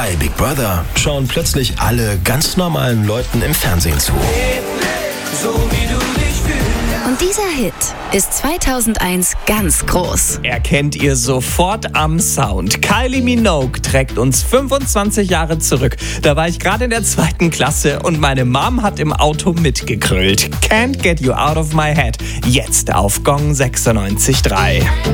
Bei Big Brother schauen plötzlich alle ganz normalen Leuten im Fernsehen zu. Und dieser Hit ist 2001 ganz groß. Erkennt ihr sofort am Sound. Kylie Minogue trägt uns 25 Jahre zurück. Da war ich gerade in der 2. Klasse und meine Mom hat im Auto mitgegrölt. Can't Get You Out of My Head. Jetzt auf Gong 96.3.